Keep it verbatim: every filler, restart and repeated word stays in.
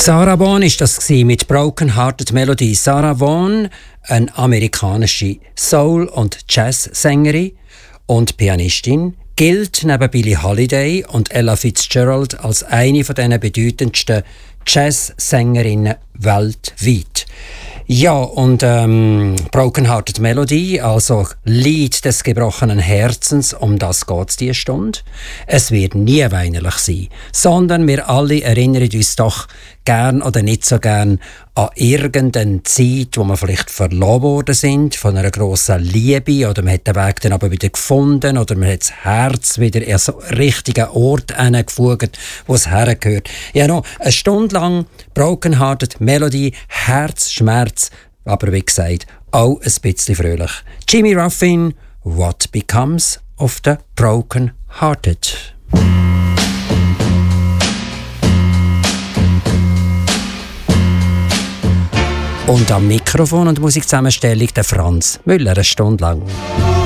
Sarah Vaughan ist das mit Broken Hearted Melody. Sarah Vaughan, eine amerikanische Soul- und Jazz-Sängerin und Pianistin, gilt neben Billie Holiday und Ella Fitzgerald als eine der bedeutendsten Jazz-Sängerinnen weltweit. Ja, und ähm, Broken Hearted Melody, also Lied des gebrochenen Herzens, um das geht es diese Stunde. Es wird nie weinerlich sein, sondern wir alle erinnern uns doch gern oder nicht so gern an irgendeine Zeit, wo wir vielleicht verloren worden sind von einer grossen Liebe, oder man hat den Weg dann aber wieder gefunden, oder man hat das Herz wieder an so einen richtigen Ort hingefugt, wo es hergehört. Ja, noch eine Stunde lang Broken Hearted Melody, Herzschmerz, aber wie gesagt, auch ein bisschen fröhlich. Jimmy Ruffin, What Becomes of the Broken Hearted? Und am Mikrofon und Musikzusammenstellung der Franz Müller, eine Stunde lang.